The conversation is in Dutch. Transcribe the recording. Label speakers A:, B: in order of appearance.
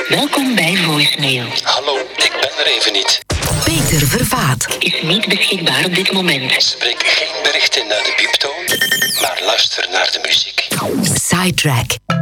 A: Welkom bij Voicemail.
B: Hallo, ik ben er even niet.
A: Peter Vervaat is niet beschikbaar op dit moment.
B: Spreek geen bericht in naar de pieptoon, maar luister naar de muziek.
A: Sidetrack